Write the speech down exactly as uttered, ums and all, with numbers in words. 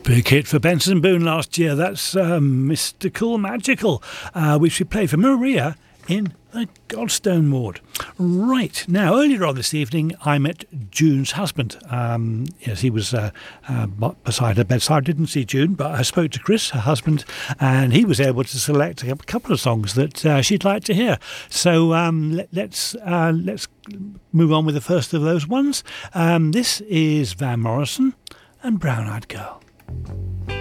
Big hit for Benson Boone last year. That's um, Mystical Magical, uh, which we played for Maria in the Godstone ward. Right, now earlier on this evening I met June's husband. Um, yes, he was uh, uh, beside her bedside. I didn't see June, but I spoke to Chris, her husband, and he was able to select a couple of songs that uh, she'd like to hear. So um, let, let's uh, let's move on with the first of those ones. Um, this is Van Morrison and Brown Eyed Girl.